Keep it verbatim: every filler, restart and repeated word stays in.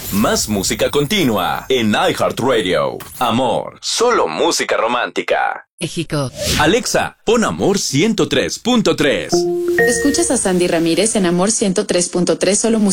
Más música continua en iHeartRadio. Amor, solo música romántica. México. Alexa, pon Amor ciento tres punto tres. Escuchas a Sandy Ramírez en Amor ciento tres punto tres, solo música